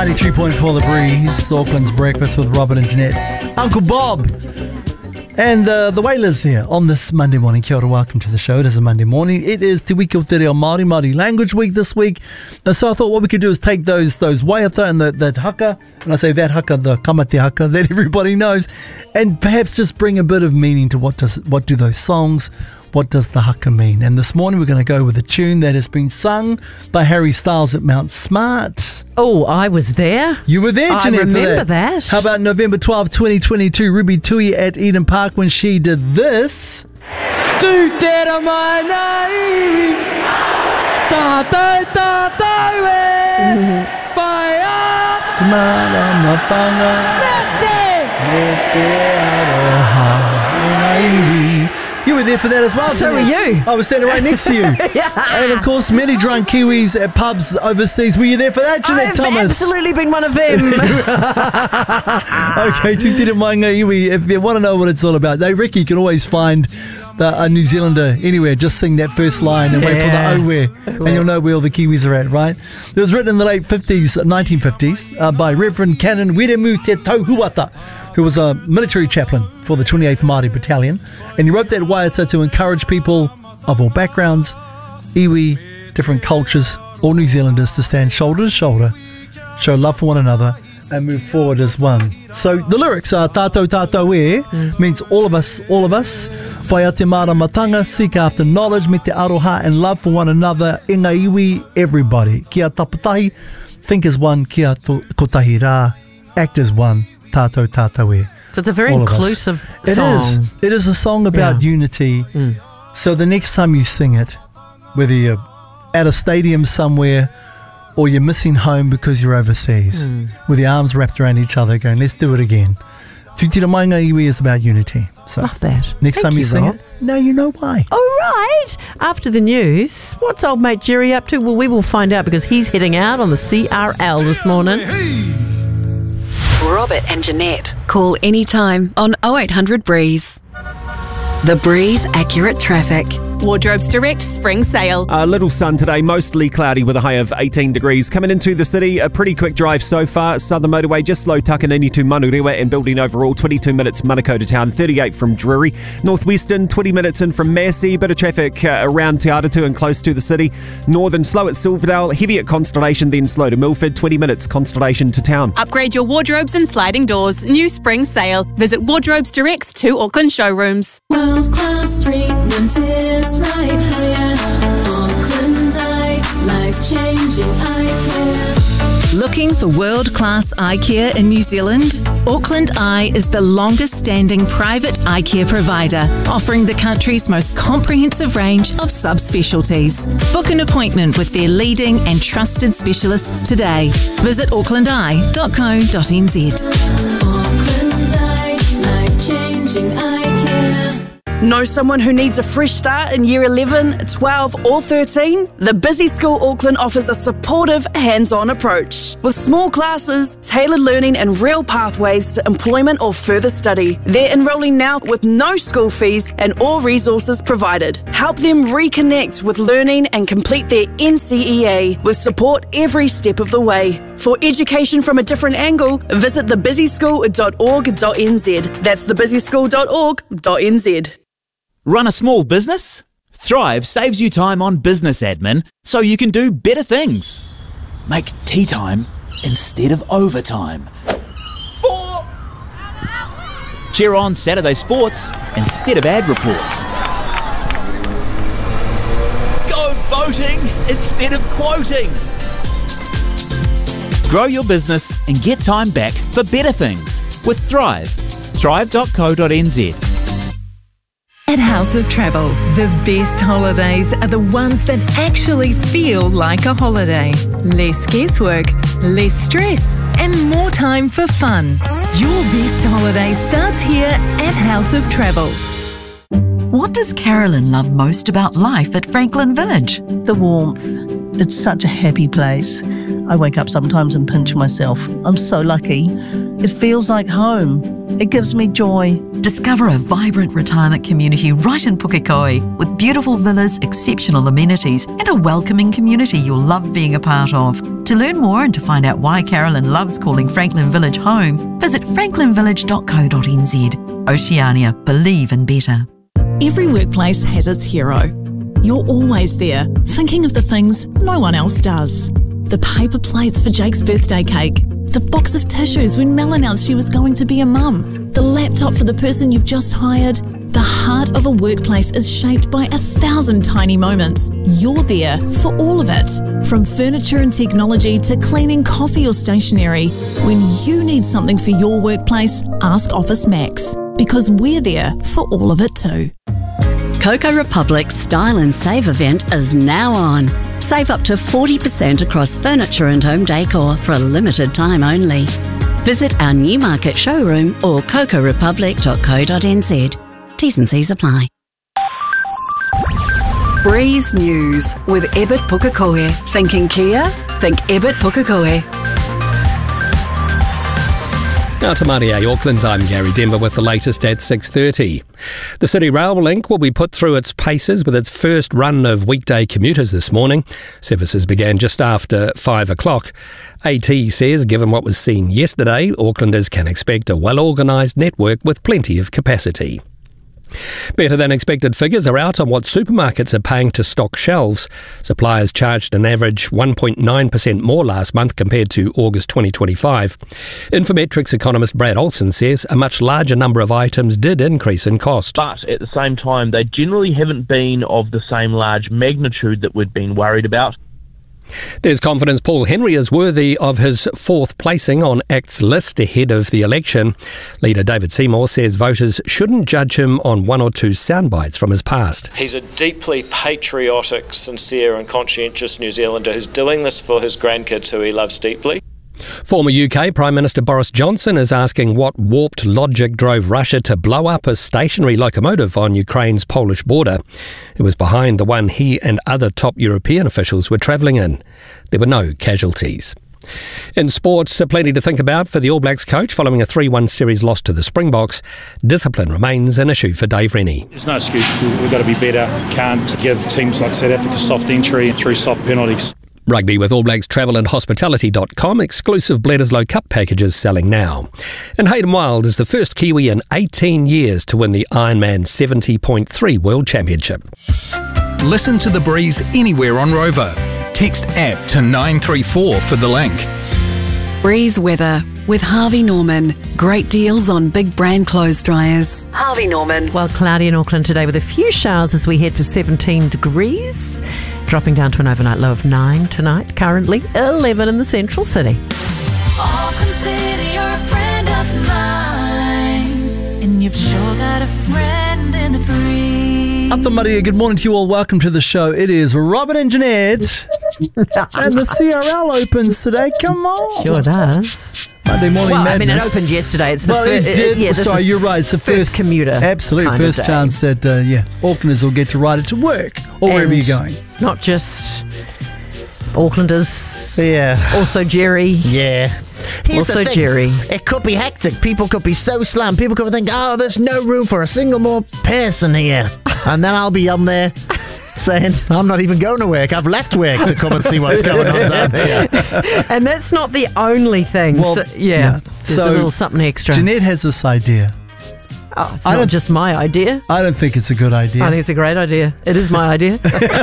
93.4 The Breeze, Auckland's Breakfast with Robert and Jeanette. Uncle Bob and the Wailers here on this Monday morning. Kia ora, welcome to the show. It is a Monday morning. It is Te Wiki o Te Reo Māori Language Week this week. So I thought what we could do is take those waiata and that haka, and I say that haka, the kamate haka that everybody knows, and perhaps just bring a bit of meaning to what do those songs, what does the haka mean? And this morning we're going to go with a tune that has been sung by Harry Styles at Mount Smart. Oh, I was there. You were there, Jeanette. I remember that. How about November 12, 2022, Ruby Tui at Eden Park when she did this? You were there for that as well. So were you. I was standing right next to you. Yeah. And of course, many drunk Kiwis at pubs overseas. Were you there for that, Jeanette Thomas? I've absolutely been one of them. Okay, tūtira maunga iwi. If you want to know what it's all about, they reckon you can always find a New Zealander anywhere. Just sing that first line and wait for the owe, and you'll know where all the Kiwis are at, right? It was written in the late 1950s by Reverend Canon Wiremu Te Tauhuata, who was a military chaplain for the 28th Māori Battalion, and he wrote that waiata to encourage people of all backgrounds, iwi, different cultures, all New Zealanders to stand shoulder to shoulder, show love for one another, and move forward as one. So the lyrics are tātou tātou e, means all of us, whai a te māramatanga, seek after knowledge, me te aroha and love for one another, inga iwi, everybody. Kia tapatahi, think as one, kia kotahi rā, act as one, tātou tātou e. So it's a very inclusive song. It is a song about unity. So the next time you sing it, whether you're at a stadium somewhere or you're missing home because you're overseas, with your arms wrapped around each other going, let's do it again. Tūtira maunga iwi is about unity. So love that. Next time you sing it, now you know why. All right. After the news, what's old mate Jerry up to? Well, we will find out because he's heading out on the CRL this morning. Robert and Jeanette. Call anytime on 0800 Breeze. The Breeze Accurate Traffic. Wardrobes Direct Spring Sale. A little sun today, mostly cloudy with a high of 18 degrees. Coming into the city, a pretty quick drive so far. Southern Motorway just slow Takanini to Manurewa and building overall 22 minutes Manukau to town, 38 from Drury. Northwestern 20 minutes in from Massey. Bit of traffic around Te Aratu and close to the city. Northern slow at Silverdale, heavy at Constellation, then slow to Milford, 20 minutes Constellation to town. Upgrade your wardrobes and sliding doors. New Spring Sale. Visit Wardrobes Direct's 2 Auckland showrooms. World class treatment is right here. Auckland Eye, life-changing eye care. Looking for world-class eye care in New Zealand? Auckland Eye is the longest-standing private eye care provider, offering the country's most comprehensive range of subspecialties. Book an appointment with their leading and trusted specialists today. Visit aucklandeye.co.nz. Auckland Eye, life-changing eye care. Know someone who needs a fresh start in year 11, 12 or 13? The Busy School Auckland offers a supportive, hands-on approach. With small classes, tailored learning and real pathways to employment or further study. They're enrolling now with no school fees and all resources provided. Help them reconnect with learning and complete their NCEA with support every step of the way. For education from a different angle, visit thebusyschool.org.nz. That's thebusyschool.org.nz. Run a small business? Thrive saves you time on business admin so you can do better things. Make tea time instead of overtime. Cheer on Saturday sports instead of ad reports. Go boating instead of quoting. Grow your business and get time back for better things with Thrive. Thrive.co.nz. At House of Travel, the best holidays are the ones that actually feel like a holiday. Less guesswork, less stress, and more time for fun. Your best holiday starts here at House of Travel. What does Carolyn love most about life at Franklin Village? The warmth. It's such a happy place. I wake up sometimes and pinch myself. I'm so lucky. It feels like home. It gives me joy. Discover a vibrant retirement community right in Pukekohe with beautiful villas, exceptional amenities and a welcoming community you'll love being a part of. To learn more and to find out why Carolyn loves calling Franklin Village home, visit franklinvillage.co.nz. Oceania, believe in better. Every workplace has its hero. You're always there, thinking of the things no one else does. The paper plates for Jake's birthday cake, the box of tissues when Mel announced she was going to be a mum, the laptop for the person you've just hired. The heart of a workplace is shaped by 1,000 tiny moments. You're there for all of it. From furniture and technology to cleaning coffee or stationery. When you need something for your workplace, ask Office Max, because we're there for all of it too. Coco Republic's Style and Save event is now on. Save up to 40% across furniture and home decor for a limited time only. Visit our Newmarket showroom or cocorepublic.co.nz. T's and C's apply. Breeze News with Ebbet Pukekohe. Thinking Kia? Think Ebbet Pukekohe. Now to Maria, Auckland, I'm Gary Denver with the latest at 6:30. The City Rail Link will be put through its paces with its first run of weekday commuters this morning. Services began just after 5 o'clock. AT says, given what was seen yesterday, Aucklanders can expect a well-organised network with plenty of capacity. Better than expected figures are out on what supermarkets are paying to stock shelves. Suppliers charged an average 1.9% more last month compared to August 2025. Infometrics economist Brad Olsen says a much larger number of items did increase in cost. But at the same time, they generally haven't been of the same large magnitude that we'd been worried about. There's confidence Paul Henry is worthy of his fourth placing on ACT's list ahead of the election. Leader David Seymour says voters shouldn't judge him on one or two soundbites from his past. He's a deeply patriotic, sincere and conscientious New Zealander who's doing this for his grandkids who he loves deeply. Former UK Prime Minister Boris Johnson is asking what warped logic drove Russia to blow up a stationary locomotive on Ukraine's Polish border. It was behind the one he and other top European officials were travelling in. There were no casualties. In sports, plenty to think about for the All Blacks coach following a 3-1 series loss to the Springboks. Discipline remains an issue for Dave Rennie. There's no excuse. We've got to be better. Can't give teams like South Africa soft entry through soft penalties. Rugby with All Blacks Travel and Hospitality.com. Exclusive Bledisloe Cup packages selling now. And Hayden Wilde is the first Kiwi in 18 years to win the Ironman 70.3 World Championship. Listen to The Breeze anywhere on Rover. Text APP to 934 for the link. Breeze weather with Harvey Norman. Great deals on big brand clothes dryers. Harvey Norman. Well, cloudy in Auckland today with a few showers as we head for 17 degrees. Dropping down to an overnight low of 9 tonight. Currently 11 in the central city. Auckland City, you're a friend of mine, and you've sure got a friend in the breeze. Up to Maria, good morning to you all. Welcome to the show. It is Robin and Jeanette. And the CRL opens today. Come on. Sure does. Monday morning madness. I mean, it opened yesterday. It's the it did. Sorry, you're right. It's the first commuter. Absolutely. First chance that, Aucklanders will get to ride it to work or wherever you're going. Not just Aucklanders. Yeah. Also Jerry. Yeah. Here's also the thing. Jerry. It could be hectic. People could be so slammed. People could think, oh, there's no room for a single more person here. And then I'll be on there saying, I'm not even going to work. I've left work to come and see what's going on down here. And that's not the only thing. Well, there's a little something extra. Jeanette has this idea. Oh, it's not just my idea. I don't think it's a good idea. I think it's a great idea. It is my idea.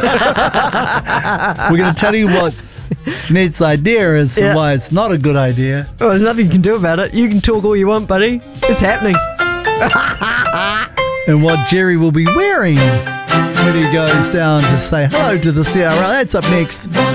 We're going to tell you what Jeanette's idea is and why it's not a good idea. Well, there's nothing you can do about it. You can talk all you want, buddy. It's happening. And what Jerry will be wearing when he goes down to say hello to the CRL. That's up next.